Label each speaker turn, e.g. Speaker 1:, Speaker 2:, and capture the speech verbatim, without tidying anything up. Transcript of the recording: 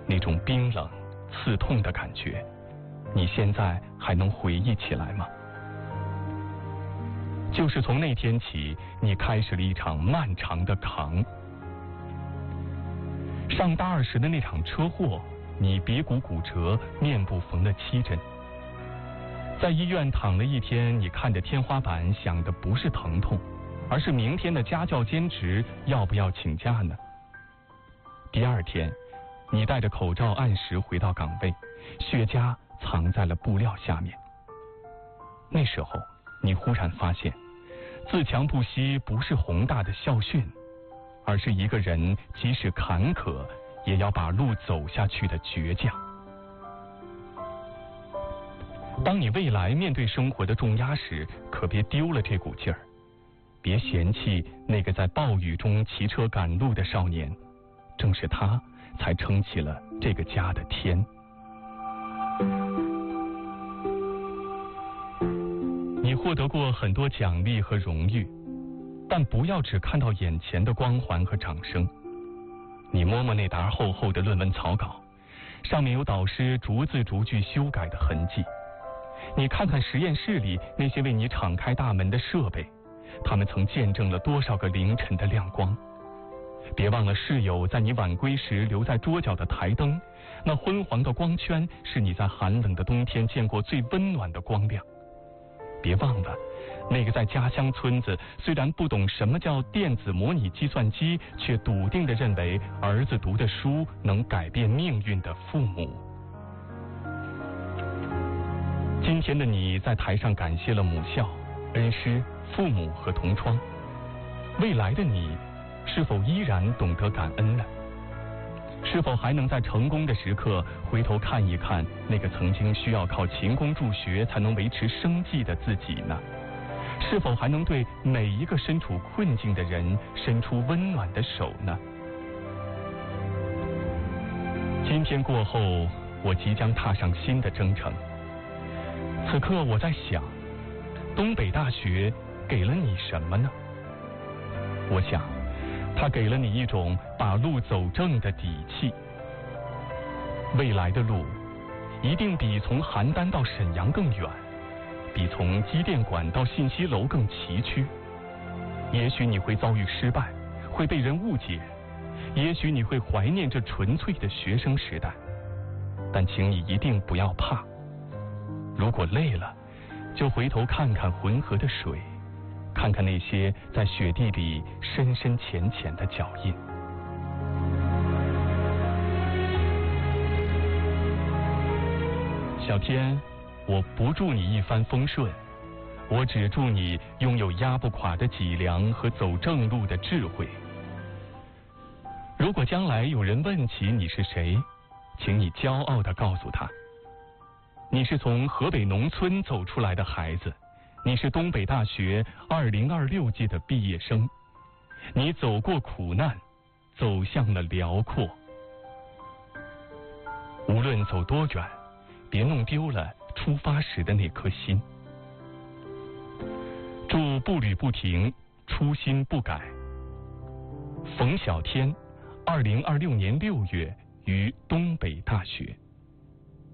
Speaker 1: 那种冰冷、刺痛的感觉，你现在还能回忆起来吗？就是从那天起，你开始了一场漫长的扛。上大二时的那场车祸，你鼻骨骨折，面部缝了七针。在医院躺了一天，你看着天花板，想的不是疼痛，而是明天的家教兼职要不要请假呢？第二天，你戴着口罩按时回到岗位，雪茄藏在了布料下面。那时候，你忽然发现，自强不息不是宏大的校训，而是一个人即使坎坷，也要把路走下去的倔强。当你未来面对生活的重压时，可别丢了这股劲儿，别嫌弃那个在暴雨中骑车赶路的少年，正是他才撑起了这个家的天。你获得过很多奖励和荣誉，但不要只看到眼前的光环和掌声。你摸摸那沓厚厚的论文草稿，上面有导师逐字逐句修改的痕迹。你看看实验室里那些为你敞开大门的设备，他们曾见证了多少个凌晨的亮光。别忘了室友在你晚归时留在桌角的台灯，那昏黄的光圈是你在寒冷的冬天见过最温暖的光亮。别忘了那个在家乡村子虽然不懂什么叫电子模拟计算机，却笃定地认为儿子读的书能改变命运的父母。今天的你在台上感谢了母校、恩师、父母和同窗，未来的你是否依然懂得感恩呢？是否还能在成功的时刻回头看一看那个曾经需要靠勤工助学才能维持生计的自己呢？是否还能对每一个身处困境的人伸出温暖的手呢？今天过后，我即将踏上新的征程。此刻我在想，东北大学给了你什么呢？我想它给了你一种把路走正的底气。未来的路一定比从邯郸到沈阳更远，比从机电馆到信息楼更崎岖。也许你会遭遇失败，会被人误解，也许你会怀念这纯粹的学生时代，但请你一定不要怕。如果累了，就回头看看浑河的水，看看那些在雪地里深深浅浅的脚印。小天，我不祝你一帆风顺，我只祝你拥有压不垮的脊梁和走正路的智慧。如果将来有人问起你是谁，请你骄傲地告诉他，你是从河北农村走出来的孩子，你是东北大学二零二六届的毕业生，你走过苦难，走向了辽阔。无论走多远，别弄丢了出发时的那颗心。祝步履不停，初心不改。冯小天，二零二六年六月于东北大学。